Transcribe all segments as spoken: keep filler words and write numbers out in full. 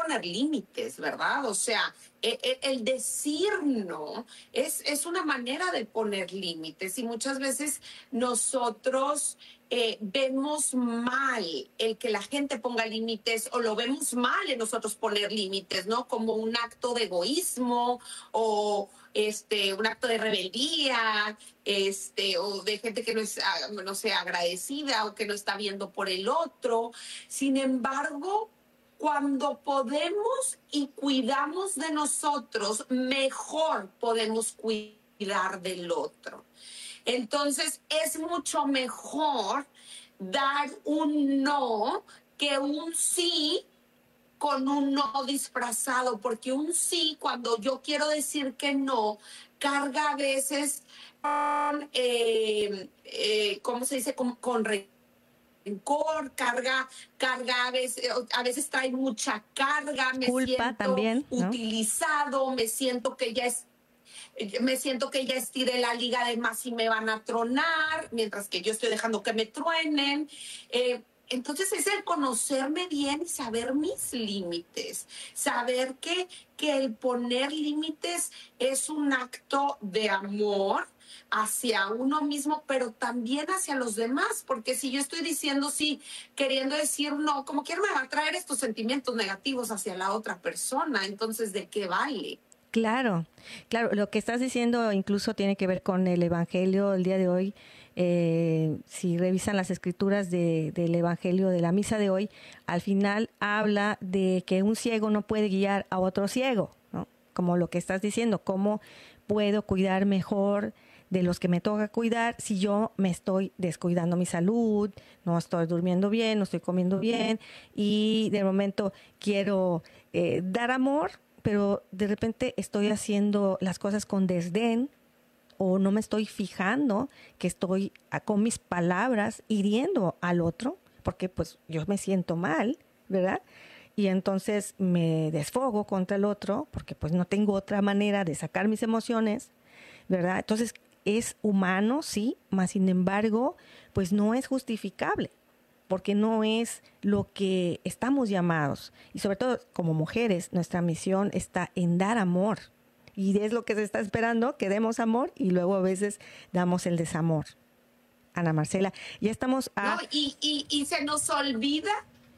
poner límites, ¿verdad? O sea, el, el decir no es, es una manera de poner límites y muchas veces nosotros eh, vemos mal el que la gente ponga límites o lo vemos mal en nosotros poner límites, ¿no? Como un acto de egoísmo o este, un acto de rebeldía, este, o de gente que no es, no sé, agradecida o que no está viendo por el otro. Sin embargo, cuando podemos y cuidamos de nosotros, mejor podemos cuidar del otro. Entonces, es mucho mejor dar un no que un sí con un no disfrazado, porque un sí, cuando yo quiero decir que no, carga a veces con, eh, eh, ¿cómo se dice? Con, con rencor, carga, carga a veces, a veces trae mucha carga, me culpa siento también, ¿no? utilizado, me siento que ya es me siento que ya estiré la liga de más y me van a tronar, mientras que yo estoy dejando que me truenen. Eh, entonces es el conocerme bien y saber mis límites, saber que, que el poner límites es un acto de amor hacia uno mismo, pero también hacia los demás, porque si yo estoy diciendo sí, queriendo decir no, como quiera me va a traer estos sentimientos negativos hacia la otra persona, entonces ¿de qué vale? Claro, claro, lo que estás diciendo incluso tiene que ver con el Evangelio del día de hoy. Eh, si revisan las escrituras de, del Evangelio de la misa de hoy, al final habla de que un ciego no puede guiar a otro ciego, ¿no? Como lo que estás diciendo, cómo puedo cuidar mejor de los que me toca cuidar si yo me estoy descuidando mi salud, no estoy durmiendo bien, no estoy comiendo bien y de momento quiero eh, dar amor, pero de repente estoy haciendo las cosas con desdén o no me estoy fijando que estoy con mis palabras hiriendo al otro, porque pues yo me siento mal, ¿verdad? Y entonces me desfogo contra el otro, porque pues no tengo otra manera de sacar mis emociones, ¿verdad? Entonces es humano, sí, mas sin embargo, pues no es justificable, porque no es lo que estamos llamados. Y sobre todo como mujeres, nuestra misión está en dar amor. Y es lo que se está esperando, que demos amor y luego a veces damos el desamor. Ana Marcela, ya estamos a... No, y, y, y se nos olvida,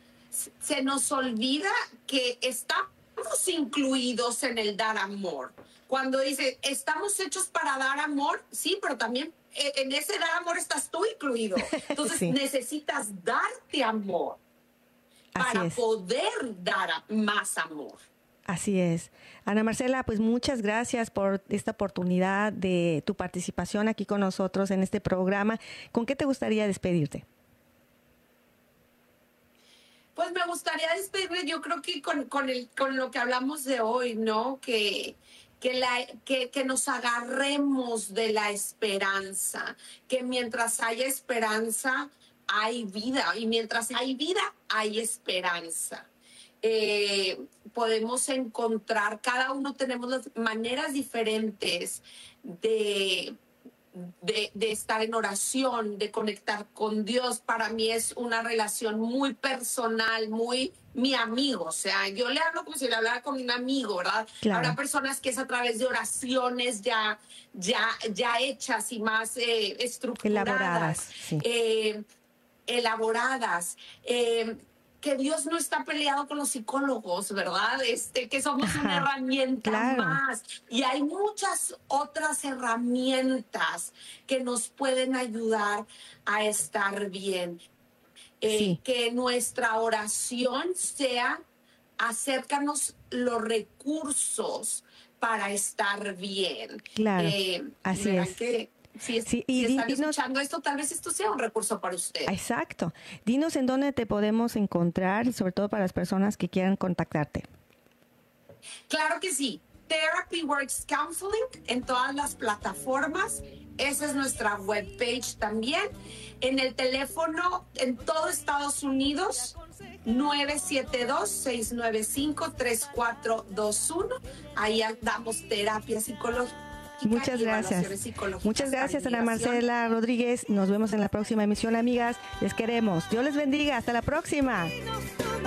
se nos olvida que estamos incluidos en el dar amor. Cuando dice, estamos hechos para dar amor, sí, pero también en ese dar amor estás tú incluido. Entonces sí. Necesitas darte amor Así para es. poder dar más amor. Así es. Ana Marcela, pues muchas gracias por esta oportunidad de tu participación aquí con nosotros en este programa. ¿Con qué te gustaría despedirte? Pues me gustaría despedirme, yo creo que con, con, el, con lo que hablamos de hoy, ¿no? Que... Que, la, que, que nos agarremos de la esperanza, que mientras haya esperanza hay vida y mientras hay vida hay esperanza. Eh, podemos encontrar, cada uno tenemos las maneras diferentes de... De, de estar en oración, de conectar con Dios. Para mí es una relación muy personal, muy mi amigo. O sea, yo le hablo como si le hablara con un amigo, ¿verdad? Claro. Habrá personas que es a través de oraciones ya, ya, ya hechas y más eh, estructuradas. Elaboradas. Sí. Eh, elaboradas. Eh, que Dios no está peleado con los psicólogos, ¿verdad? Este, que somos Ajá, una herramienta claro. más. Y hay muchas otras herramientas que nos pueden ayudar a estar bien. Eh, sí. Que nuestra oración sea acércanos los recursos para estar bien. Claro, eh, así es. Que, Si, es, sí, y si están dinos, escuchando esto, tal vez esto sea un recurso para usted. Exacto. Dinos en dónde te podemos encontrar y sobre todo para las personas que quieran contactarte. Claro que sí. Therapy Works Counseling en todas las plataformas. Esa es nuestra webpage también. En el teléfono en todo Estados Unidos, nueve siete dos, seis nueve cinco, tres cuatro dos uno. Ahí damos terapia psicológica. Muchas gracias. Muchas gracias, Ana Marcela Rodríguez. Nos vemos en la próxima emisión, amigas. Les queremos. Dios les bendiga. Hasta la próxima.